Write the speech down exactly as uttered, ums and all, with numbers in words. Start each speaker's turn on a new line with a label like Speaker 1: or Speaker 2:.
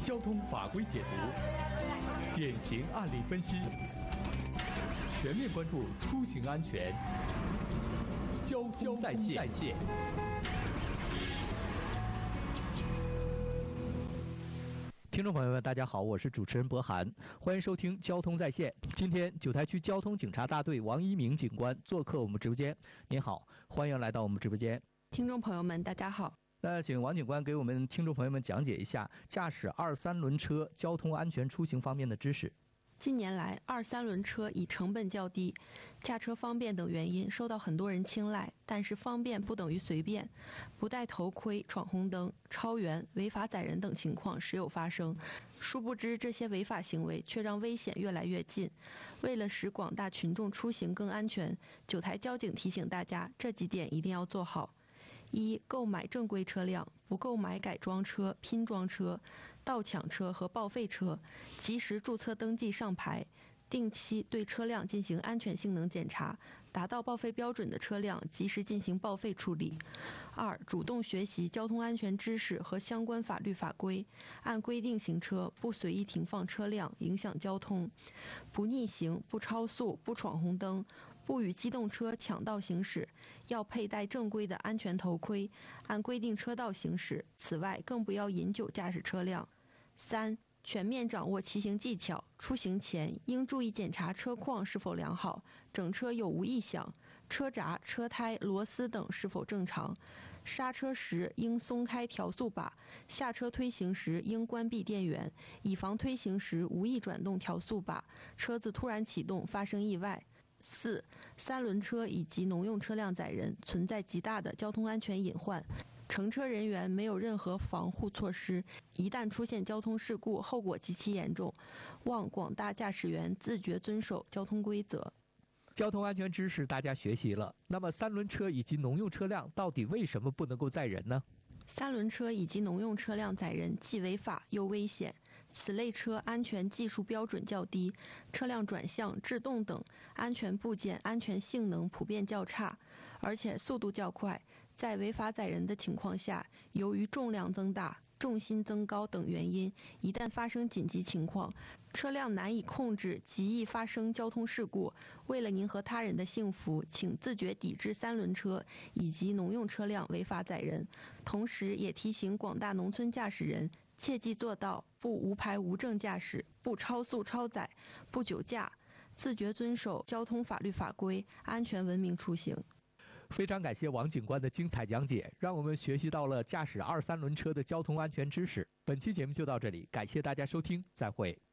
Speaker 1: 交通法规解读，典型案例分析，全面关注出行安全。交通在线。在线听众朋友们，大家好，我是主持人博涵，欢迎收听交通在线。今天九台区交通警察大队王一鸣警官做客我们直播间。您好，欢迎来到我们直播间。
Speaker 2: 听众朋友们，大家好。
Speaker 1: 那请王警官给我们听众朋友们讲解一下驾驶二三轮车交通安全出行方面的知识。
Speaker 2: 近年来，二三轮车以成本较低、驾车方便等原因受到很多人青睐，但是方便不等于随便，不戴头盔、闯红灯、超员、违法载人等情况时有发生。殊不知，这些违法行为却让危险越来越近。为了使广大群众出行更安全，九台交警提醒大家，这几点一定要做好。一、购买正规车辆，不购买改装车、拼装车、盗抢车和报废车，及时注册登记上牌，定期对车辆进行安全性能检查，达到报废标准的车辆及时进行报废处理。二、主动学习交通安全知识和相关法律法规，按规定行车，不随意停放车辆影响交通，不逆行、不超速、不闯红灯，不与机动车抢道行驶，要佩戴正规的安全头盔，按规定车道行驶。此外，更不要饮酒驾驶车辆。三、全面掌握骑行技巧，出行前应注意检查车况是否良好，整车有无异响，车闸、车胎、螺丝等是否正常。刹车时应松开调速把，下车推行时应关闭电源，以防推行时无意转动调速把，车子突然启动发生意外。四、三轮车以及农用车辆载人存在极大的交通安全隐患，乘车人员没有任何防护措施，一旦出现交通事故，后果极其严重。望广大驾驶员自觉遵守交通规则。
Speaker 1: 交通安全知识大家学习了，那么三轮车以及农用车辆到底为什么不能够载人呢？
Speaker 2: 三轮车以及农用车辆载人既违法又危险，此类车安全技术标准较低，车辆转向、制动等安全部件安全性能普遍较差，而且速度较快，在违法载人的情况下，由于重量增大、重心增高等原因，一旦发生紧急情况，车辆难以控制，极易发生交通事故。为了您和他人的幸福，请自觉抵制三轮车以及农用车辆违法载人。同时也提醒广大农村驾驶人，切记做到不无牌无证驾驶，不超速超载，不酒驾，自觉遵守交通法律法规，安全文明出行。
Speaker 1: 非常感谢王警官的精彩讲解，让我们学习到了驾驶二三轮车的交通安全知识。本期节目就到这里，感谢大家收听，再会。